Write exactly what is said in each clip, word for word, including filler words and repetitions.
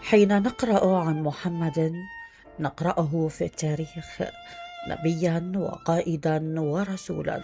حين نقرأ عن محمد نقرأه في التاريخ نبيا وقائدا ورسولا.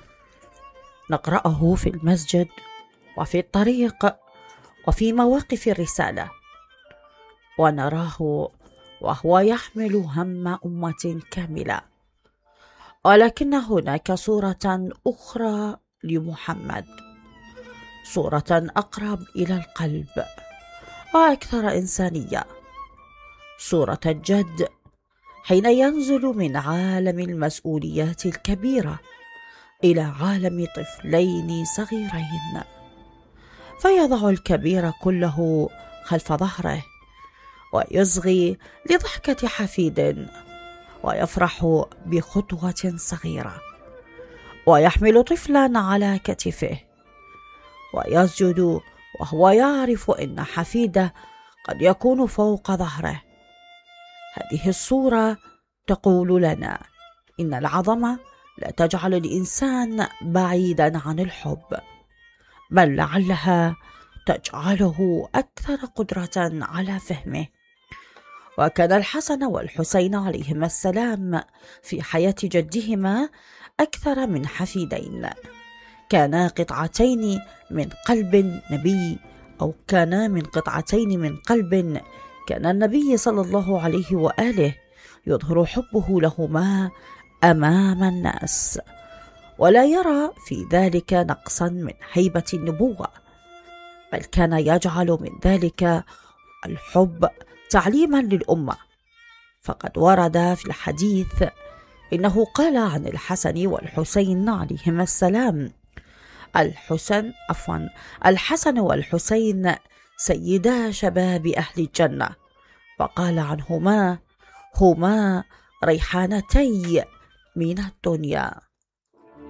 نقرأه في المسجد وفي الطريق وفي مواقف الرسالة، ونراه وهو يحمل هم أمة كاملة. ولكن هناك صورة أخرى لمحمد، صورة أقرب إلى القلب وأكثر إنسانية، صورة الجد حين ينزل من عالم المسؤوليات الكبيرة إلى عالم طفلين صغيرين، فيضع الكبير كله خلف ظهره ويصغي لضحكة حفيد، ويفرح بخطوة صغيرة، ويحمل طفلا على كتفه ويسجد وهو يعرف أن حفيده قد يكون فوق ظهره. هذه الصورة تقول لنا إن العظمة لا تجعل الإنسان بعيدا عن الحب، بل لعلها تجعله أكثر قدرة على فهمه. وكان الحسن والحسين عليهما السلام في حياة جدهما أكثر من حفيدين، كانا قطعتين من قلب نبي، أو كانا من قطعتين من قلب كان النبي صلى الله عليه وآله يظهر حبه لهما أمام الناس، ولا يرى في ذلك نقصا من هيبة النبوة، بل كان يجعل من ذلك الحب تعليما للأمة. فقد ورد في الحديث إنه قال عن الحسن والحسين عليهما السلام: الحسن عفوا الحسن والحسين سيدا شباب أهل الجنة، وقال عنهما: هما ريحانتي من الدنيا.